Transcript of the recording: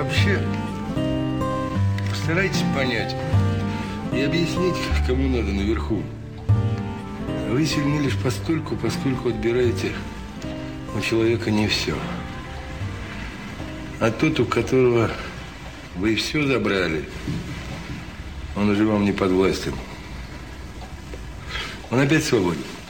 Вообще, постарайтесь понять и объяснить, кому надо наверху. Вы сильны лишь постольку, поскольку отбираете у человека не все. А тот, у которого вы все забрали, он уже вам не подвластен. Он опять свободен.